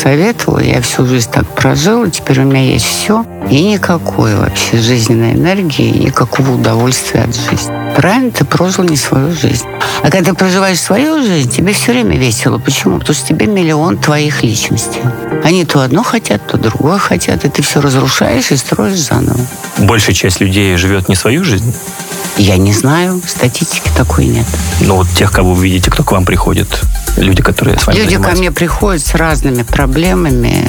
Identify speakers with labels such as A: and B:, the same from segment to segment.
A: посоветовала. Я всю жизнь так прожила, теперь у меня есть все. И никакой вообще жизненной энергии, никакого удовольствия от жизни. Правильно, ты прожил не свою жизнь. А когда ты проживаешь свою жизнь, тебе все время весело. Почему? Потому что тебе миллион твоих личностей. Они то одно хотят, то другое хотят, и ты все разрушаешь и строишь заново.
B: Большая часть людей живет не свою жизнь?
A: Я не знаю, статистики такой нет.
B: Но вот тех, кого вы видите, кто к вам приходит, люди, которые с вами
A: Люди
B: занимаются.
A: ко мне приходят с разными проблемами,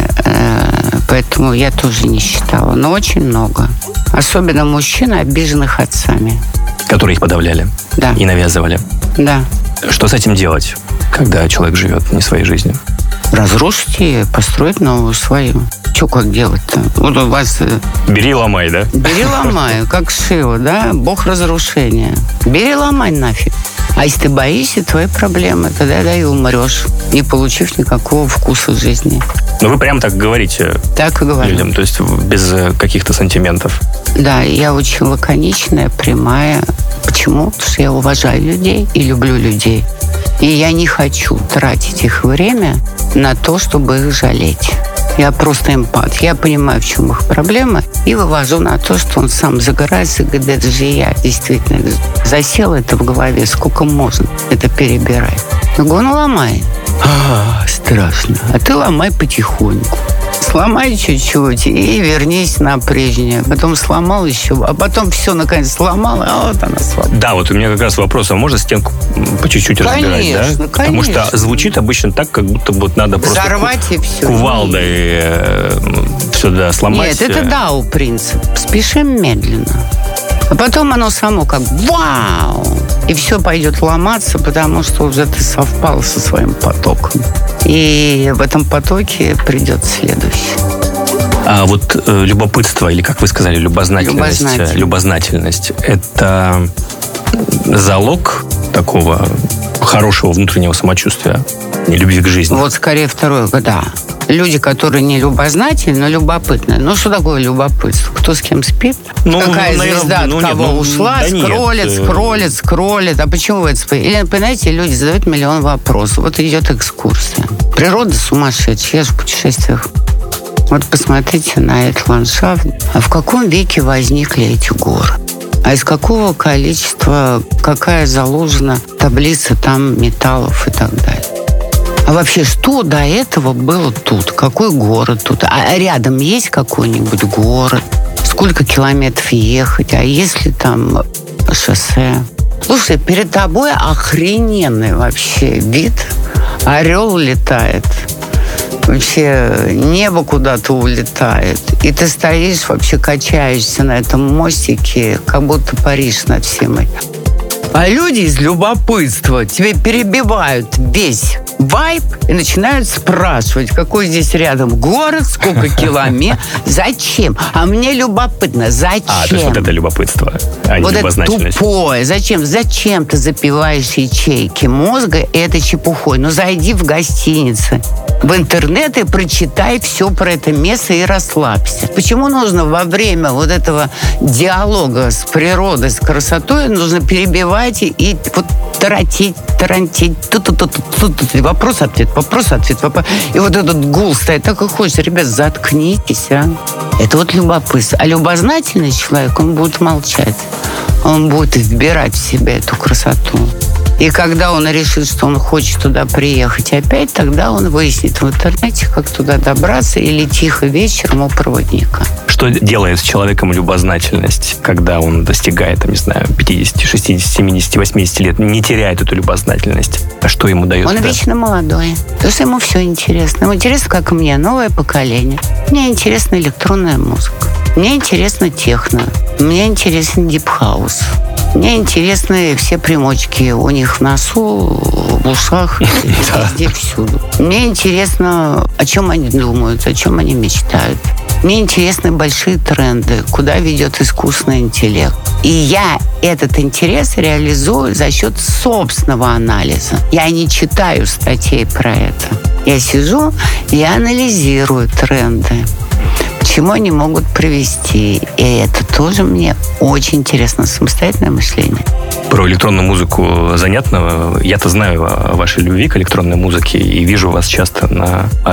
A: поэтому я тоже не считала. Но очень много. Особенно мужчин, обиженных отцами.
B: Которые их подавляли?
A: Да.
B: И навязывали?
A: Да.
B: Что с этим делать, когда человек живет не своей жизнью?
A: Разрушить и построить новую свою. Что как делать-то? Вот у вас...
B: Бери и ломай, да?
A: Бери ломай, как Шива, да? Бог разрушения. Бери ломай нафиг. А если ты боишься твоей проблемы, тогда и умрешь, не получив никакого вкуса в жизни.
B: Ну, вы прямо так говорите
A: Так и говорю.
B: людям, то есть без каких-то сантиментов.
A: Да, я очень лаконичная, прямая. Почему? Потому что я уважаю людей и люблю людей. И я не хочу тратить их время на то, чтобы их жалеть. Я просто эмпат. Я понимаю, в чем их проблема, и вывожу на то, что он сам загорается и говорит, это же я действительно засел это в голове, сколько можно это перебирать. Я говорю, ну ломай. Страшно. А ты ломай потихоньку. Сломай чуть-чуть и вернись на прежнее. Потом сломал еще, а потом все, наконец, сломал, а вот она сломала.
B: Да, вот у меня как раз вопрос, а можно стенку по чуть-чуть разбирать, да?
A: Конечно.
B: Потому что звучит обычно так, как будто вот надо просто
A: взорвать и все.
B: кувалдой все да, сломать.
A: Нет, это дау принцип. Спешим медленно. А потом оно само как вау! И все пойдет ломаться, потому что уже ты совпал со своим потоком. И в этом потоке придет следующий.
B: А вот любопытство, или, как вы сказали, любознательность, это залог такого хорошего внутреннего самочувствия, любви к жизни?
A: Вот скорее второе, да. Люди, которые не любознательны, но любопытны. Ну, что такое любопытство? Кто с кем спит? Какая звезда от кого ушла? Скроллит. А почему вы это спите? Или, понимаете, люди задают миллион вопросов. Вот идет экскурсия. Природа сумасшедшая. Я же в путешествиях. Вот посмотрите на этот ландшафт. А в каком веке возникли эти горы? А из какого количества, какая заложена таблица там металлов и так далее? А вообще, что до этого было тут? Какой город тут? А рядом есть какой-нибудь город? Сколько километров ехать? А есть ли там шоссе? Слушай, перед тобой охрененный вообще вид. Орел летает. Вообще небо куда-то улетает. И ты стоишь, вообще качаешься на этом мостике, как будто паришь над всем этим. А люди из любопытства тебе перебивают весь вайб и начинают спрашивать, какой здесь рядом город, сколько километров, зачем? А мне любопытно, зачем?
B: А, то есть вот это любопытство, а не
A: вот
B: любознательность.
A: Это тупое. Зачем ты запиваешь ячейки мозга этой чепухой? Ну, зайди в гостиницу, в интернет и прочитай все про это место и расслабься. Почему нужно во время вот этого диалога с природой, с красотой, нужно перебивать и вот тарантить. Вопрос-ответ. И вот этот гул стоит, так и хочется. Ребят, заткнитесь, а. Это вот любопытство. А любознательный человек, он будет молчать. Он будет вбирать в себя эту красоту. И когда он решит, что он хочет туда приехать опять, тогда он выяснит в интернете, как туда добраться, или тихо вечером у проводника.
B: Что делает с человеком любознательность, когда он достигает, там, не знаю, 50, 60, 70, 80 лет, не теряет эту любознательность? А что ему дает?
A: Он вечно молодой. Потому что ему все интересно. Ему интересно, как и мне, новое поколение. Мне интересна электронная музыка. Мне интересно техно. Мне интересен дипхаус. Мне интересны все примочки у них в носу, в ушах, везде, всюду. Мне интересно, о чем они думают, о чем они мечтают. Мне интересны большие тренды, куда ведет искусственный интеллект. И я этот интерес реализую за счет собственного анализа. Я не читаю статей про это. Я сижу и анализирую тренды. К чему они могут привести. И это тоже мне очень интересно. Самостоятельное мышление.
B: Про электронную музыку занятно. Я-то знаю о вашей любви к электронной музыке и вижу вас часто на